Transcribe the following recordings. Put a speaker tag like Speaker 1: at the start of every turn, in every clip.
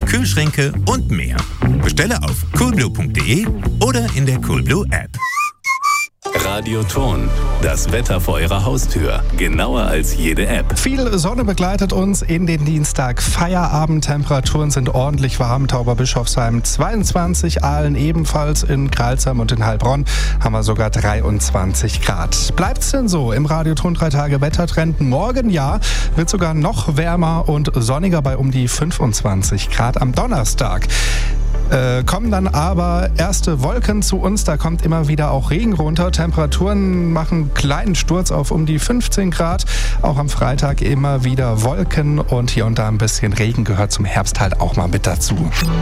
Speaker 1: Kühlschränke und mehr. Bestelle auf coolblue.de oder in der Coolblue App.
Speaker 2: Radioton, das Wetter vor Ihrer Haustür. Genauer als jede App.
Speaker 3: Viel Sonne begleitet uns in den Dienstag. Feierabend, Temperaturen sind ordentlich warm. Tauberbischofsheim 22, Aalen ebenfalls, in Crailsheim und in Heilbronn haben wir sogar 23 Grad. Bleibt's denn so im Radioton 3 Tage Wettertrend? Morgen wird sogar noch wärmer und sonniger bei um die 25 Grad am Donnerstag. Kommen dann aber erste Wolken zu uns, da kommt immer wieder auch Regen runter. Temperaturen machen einen kleinen Sturz auf um die 15 Grad. Auch am Freitag immer wieder Wolken und hier und da ein bisschen Regen, gehört zum Herbst halt auch mal mit dazu.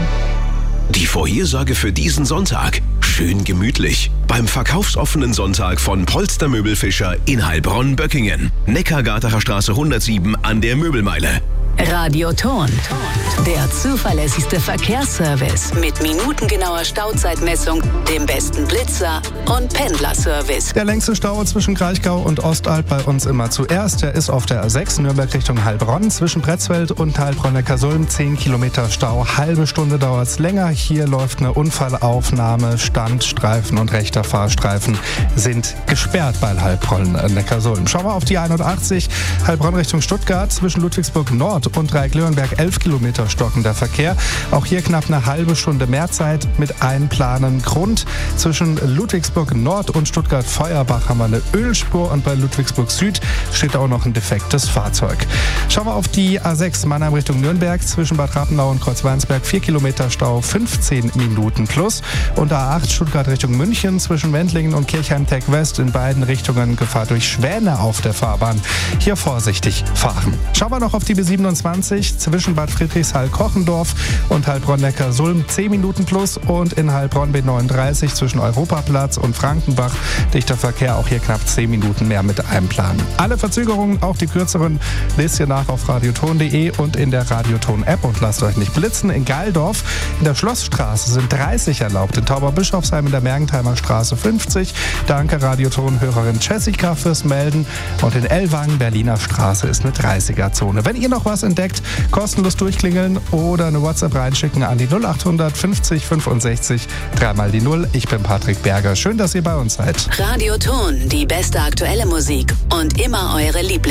Speaker 4: Die Vorhersage für diesen Sonntag. Schön gemütlich. Beim verkaufsoffenen Sonntag von Polster Möbelfischer in Heilbronn-Böckingen. Neckargartener Straße 107 an der Möbelmeile.
Speaker 5: Radioton, der zuverlässigste Verkehrsservice mit minutengenauer Stauzeitmessung, dem besten Blitzer und Pendlerservice.
Speaker 3: Der längste Stau zwischen Kraichgau und Ostalb bei uns immer zuerst. Der ist auf der A6 Nürnberg Richtung Heilbronn. Zwischen Pretzfeld und Heilbronn-Neckarsulm 10 Kilometer Stau. Halbe Stunde dauert's länger. Hier läuft eine Unfallaufnahme. Standstreifen und rechter Fahrstreifen sind gesperrt bei Heilbronn-Neckarsulm. Schauen wir auf die 81 Heilbronn Richtung Stuttgart. Zwischen Ludwigsburg Nord und Dreieck-Löwenberg 11 Kilometer stockender Verkehr. Auch hier knapp eine halbe Stunde mehr Zeit mit Einplanen. Grund: zwischen Ludwigsburg Nord und Stuttgart-Feuerbach haben wir eine Ölspur und bei Ludwigsburg Süd steht auch noch ein defektes Fahrzeug. Schauen wir auf die A6 Mannheim Richtung Nürnberg. Zwischen Bad Rappenau und Kreuzweinsberg 4 Kilometer Stau, 15 Minuten plus. Und A8 Stuttgart Richtung München zwischen Wendlingen und Kirchheim-Tech West in beiden Richtungen Gefahr durch Schwäne auf der Fahrbahn. Hier vorsichtig fahren. Schauen wir noch auf die B27 zwischen Bad Friedrichshall-Kochendorf und Heilbronn-Neckarsulm 10 Minuten plus und in Heilbronn B39 zwischen Europaplatz und Frankenbach dichter Verkehr, auch hier knapp 10 Minuten mehr mit einplanen. Alle Verzögerungen, auch die kürzeren, lest ihr nach auf radioton.de und in der Radioton-App und lasst euch nicht blitzen. In Geildorf in der Schlossstraße sind 30 erlaubt, in Tauberbischofsheim in der Mergentheimer Straße 50. Danke Radioton-Hörerin Jessica fürs Melden und in Ellwangen Berliner Straße ist eine 30er-Zone. Wenn ihr noch was entdeckt, kostenlos durchklingeln oder eine WhatsApp reinschicken an die 0800 50 65 3 die 0. Ich bin Patrick Berger. Schön, dass ihr bei uns seid.
Speaker 5: Radioton, die beste aktuelle Musik und immer eure Lieblings.